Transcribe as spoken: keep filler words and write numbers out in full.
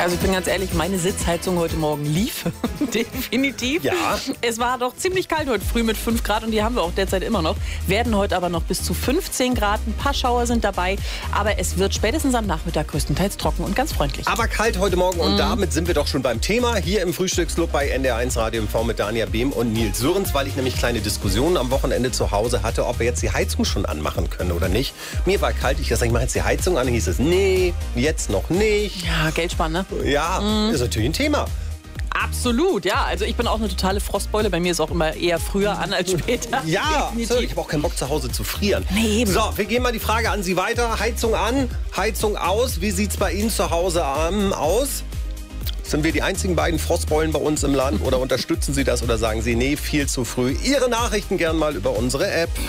Also ich bin ganz ehrlich, meine Sitzheizung heute Morgen lief. Definitiv. Ja. Es war doch ziemlich kalt heute früh mit fünf Grad und die haben wir auch derzeit immer noch. Werden heute aber noch bis zu fünfzehn Grad. Ein paar Schauer sind dabei. Aber es wird spätestens am Nachmittag größtenteils trocken und ganz freundlich. Aber kalt heute Morgen und mhm. damit sind wir doch schon beim Thema. Hier im Frühstücksclub bei N D R eins Radio M V mit Dania Behm und Nils Sörens, weil ich nämlich kleine Diskussionen am Wochenende zu Hause hatte, ob wir jetzt die Heizung schon anmachen können oder nicht. Mir war kalt, ich dachte, ich mache jetzt die Heizung an. Dann hieß es, nee, jetzt noch nicht. Ja, Geld sparen, ne? Ja, mhm. ist natürlich ein Thema. Absolut, ja. Also ich bin auch eine totale Frostbeule. Bei mir ist auch immer eher früher an als später. Ja, so, ich habe auch keinen Bock zu Hause zu frieren. Nee, eben. So, wir gehen mal die Frage an Sie weiter. Heizung an, Heizung aus. Wie sieht es bei Ihnen zu Hause ähm, aus? Sind wir die einzigen beiden Frostbeulen bei uns im Land oder unterstützen Sie das oder sagen Sie, nee, viel zu früh? Ihre Nachrichten gern mal über unsere App.